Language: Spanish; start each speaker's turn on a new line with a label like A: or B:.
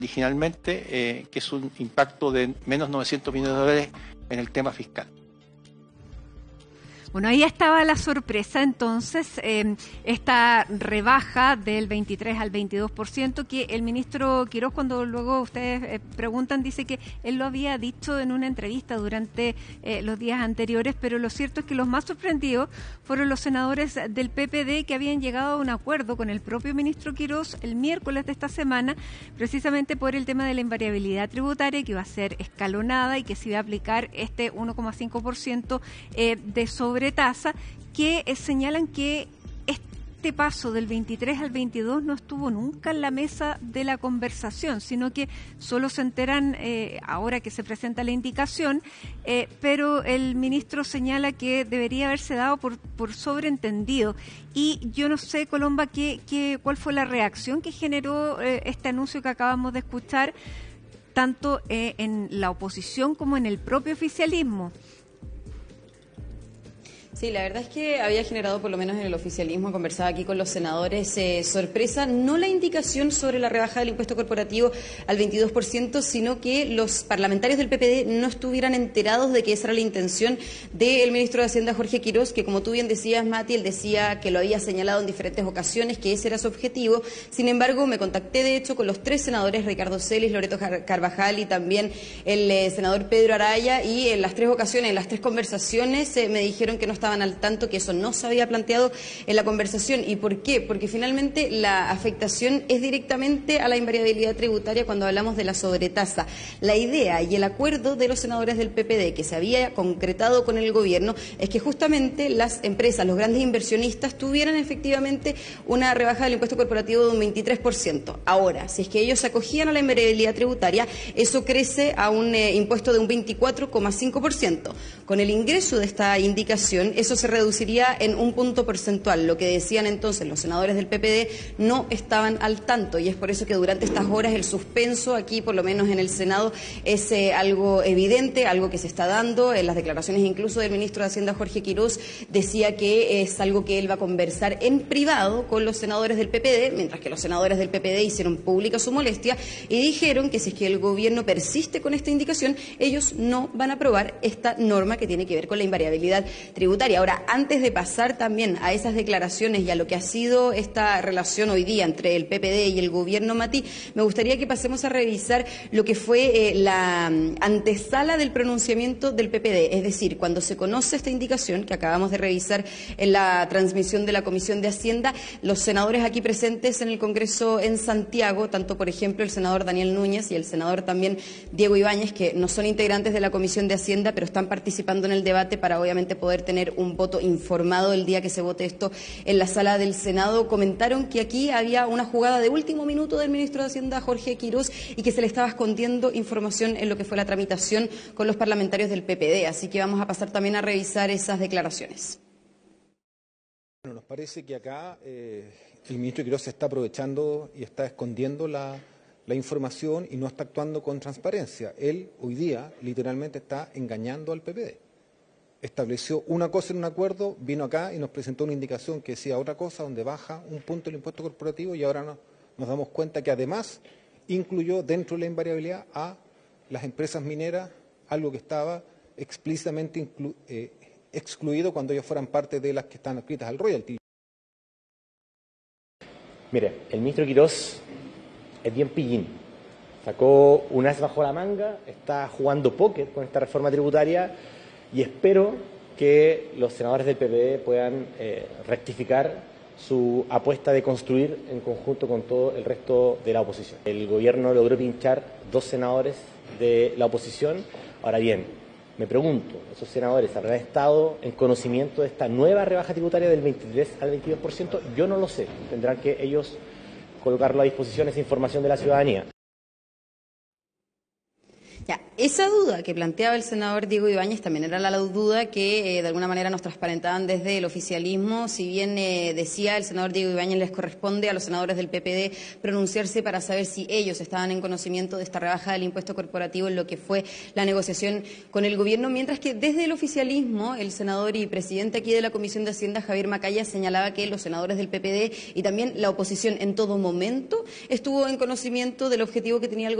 A: originalmente, que es un impacto de menos 900 millones de dólares en el tema fiscal.
B: Bueno, ahí estaba la sorpresa, entonces, esta rebaja del 23 al 22% que el ministro Quirós, cuando luego ustedes preguntan, dice que él lo había dicho en una entrevista durante los días anteriores, pero lo cierto es que los más sorprendidos fueron los senadores del PPD que habían llegado a un acuerdo con el propio ministro Quirós el miércoles de esta semana, precisamente por el tema de la invariabilidad tributaria, que iba a ser escalonada y que se iba a aplicar este 1,5% de sobretasa, que señalan que este paso del 23 al 22 no estuvo nunca en la mesa de la conversación, sino que solo se enteran ahora que se presenta la indicación, pero el ministro señala que debería haberse dado por sobreentendido. Y yo no sé, Colomba, cuál fue la reacción que generó este anuncio que acabamos de escuchar, tanto en la oposición como en el propio oficialismo.
C: Sí, la verdad es que había generado, por lo menos en el oficialismo, conversaba aquí con los senadores, sorpresa, no la indicación sobre la rebaja del impuesto corporativo al 22%, sino que los parlamentarios del PPD no estuvieran enterados de que esa era la intención del ministro de Hacienda, Jorge Quirós, que como tú bien decías, Mati, él decía que lo había señalado en diferentes ocasiones, que ese era su objetivo. Sin embargo, me contacté, de hecho, con los tres senadores, Ricardo Celis, Loreto Carvajal y también el senador Pedro Araya, y en las tres ocasiones, en las tres conversaciones, me dijeron que no estaban al tanto, que eso no se había planteado en la conversación. ¿Y por qué? Porque finalmente la afectación es directamente a la invariabilidad tributaria cuando hablamos de la sobretasa. La idea y el acuerdo de los senadores del PPD que se había concretado con el gobierno es que justamente las empresas, los grandes inversionistas, tuvieran efectivamente una rebaja del impuesto corporativo de un 23%. Ahora, si es que ellos se acogían a la invariabilidad tributaria, eso crece a un impuesto de un 24,5%. Con el ingreso de esta indicación, eso se reduciría en un punto porcentual. Lo que decían entonces los senadores del PPD no estaban al tanto, y es por eso que durante estas horas el suspenso aquí, por lo menos en el Senado, es algo evidente, algo que se está dando. En las declaraciones incluso del ministro de Hacienda, Jorge Quirós, decía que es algo que él va a conversar en privado con los senadores del PPD, mientras que los senadores del PPD hicieron pública su molestia y dijeron que si es que el gobierno persiste con esta indicación, ellos no van a aprobar esta norma que tiene que ver con la invariabilidad tributaria. Ahora, antes de pasar también a esas declaraciones y a lo que ha sido esta relación hoy día entre el PPD y el gobierno, Mati, me gustaría que pasemos a revisar lo que fue la antesala del pronunciamiento del PPD. Es decir, cuando se conoce esta indicación que acabamos de revisar en la transmisión de la Comisión de Hacienda, los senadores aquí presentes en el Congreso en Santiago, tanto por ejemplo el senador Daniel Núñez y el senador también Diego Ibáñez, que no son integrantes de la Comisión de Hacienda, pero están participando en el debate para obviamente poder tener un voto informado el día que se vote esto en la sala del Senado, comentaron que aquí había una jugada de último minuto del ministro de Hacienda, Jorge Quirós, y que se le estaba escondiendo información en lo que fue la tramitación con los parlamentarios del PPD. Así que vamos a pasar también a revisar esas declaraciones.
D: Bueno, nos parece que acá el ministro Quirós se está aprovechando y está escondiendo la información y no está actuando con transparencia. Él hoy día literalmente está engañando al PPD. Estableció una cosa en un acuerdo, vino acá y nos presentó una indicación que decía otra cosa, donde baja un punto el impuesto corporativo, y ahora nos damos cuenta que además incluyó dentro de la invariabilidad a las empresas mineras, algo que estaba explícitamente excluido cuando ellos fueran parte de las que están adscritas al royalty.
E: Mire, el ministro Quirós es bien pillín. Sacó un as bajo la manga, está jugando póker con esta reforma tributaria, y espero que los senadores del PPD puedan rectificar su apuesta de construir en conjunto con todo el resto de la oposición. El gobierno logró pinchar 2 senadores de la oposición. Ahora bien, me pregunto, ¿esos senadores habrán estado en conocimiento de esta nueva rebaja tributaria del 23 al 22%? Yo no lo sé. Tendrán que ellos colocarlo a disposición, esa información de la ciudadanía.
C: Ya, esa duda que planteaba el senador Diego Ibáñez también era la duda que de alguna manera nos transparentaban desde el oficialismo. Si bien decía el senador Diego Ibáñez, les corresponde a los senadores del PPD pronunciarse para saber si ellos estaban en conocimiento de esta rebaja del impuesto corporativo en lo que fue la negociación con el gobierno, mientras que desde el oficialismo, el senador y presidente aquí de la Comisión de Hacienda, Javier Macaya, señalaba que los senadores del PPD y también la oposición en todo momento estuvo en conocimiento del objetivo que tenía el